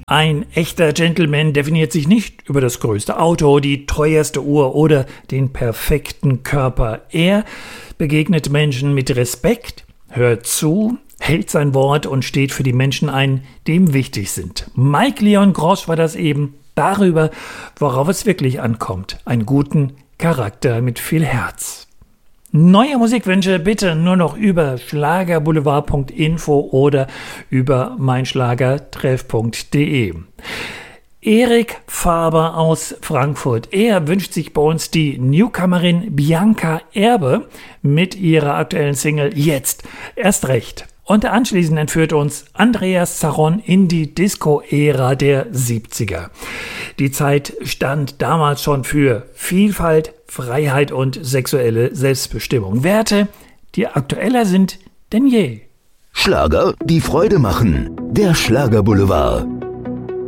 Ein echter Gentleman definiert sich nicht über das größte Auto, die teuerste Uhr oder den perfekten Körper. Er begegnet Menschen mit Respekt, hört zu, hält sein Wort und steht für die Menschen ein, die ihm wichtig sind. Mike Leon Grosch war das eben, darüber, worauf es wirklich ankommt. Einen guten Charakter mit viel Herz. Neue Musikwünsche bitte nur noch über schlagerboulevard.info oder über meinschlagertreff.de. Erik Faber aus Frankfurt. Er wünscht sich bei uns die Newcomerin Bianca Erbe mit ihrer aktuellen Single Jetzt erst recht. Und anschließend entführt uns Andreas Zaron in die Disco-Ära der 70er. Die Zeit stand damals schon für Vielfalt, Freiheit und sexuelle Selbstbestimmung. Werte, die aktueller sind denn je. Schlager, die Freude machen. Der Schlagerboulevard.